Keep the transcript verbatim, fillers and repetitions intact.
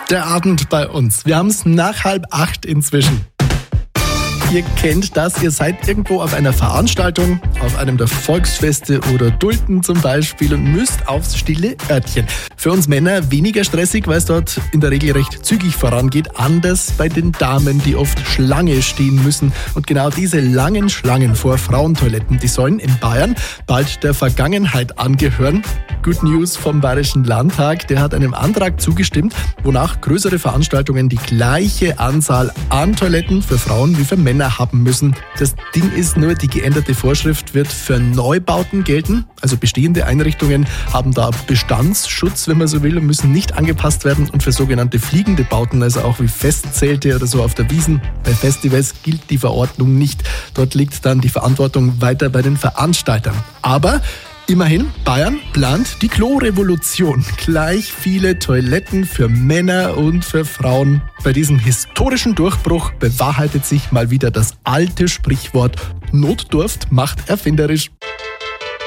Der Abend bei uns. Wir haben es nach halb acht inzwischen. Ihr kennt das, ihr seid irgendwo auf einer Veranstaltung, auf einem der Volksfeste oder Dulten zum Beispiel und müsst aufs stille Örtchen. Für uns Männer weniger stressig, weil es dort in der Regel recht zügig vorangeht. Anders bei den Damen, die oft Schlange stehen müssen. Und genau diese langen Schlangen vor Frauentoiletten, die sollen in Bayern bald der Vergangenheit angehören. Good News vom Bayerischen Landtag, der hat einem Antrag zugestimmt, wonach größere Veranstaltungen die gleiche Anzahl an Toiletten für Frauen wie für Männer haben müssen. Das Ding ist nur, die geänderte Vorschrift wird für Neubauten gelten. Also bestehende Einrichtungen haben da Bestandsschutz, wenn man so will, und müssen nicht angepasst werden. Und für sogenannte fliegende Bauten, also auch wie Festzelte oder so auf der Wiesn, bei Festivals gilt die Verordnung nicht. Dort liegt dann die Verantwortung weiter bei den Veranstaltern. Aber immerhin, Bayern plant die Klorevolution. Gleich viele Toiletten für Männer und für Frauen. Bei diesem historischen Durchbruch bewahrheitet sich mal wieder das alte Sprichwort: Notdurft macht erfinderisch.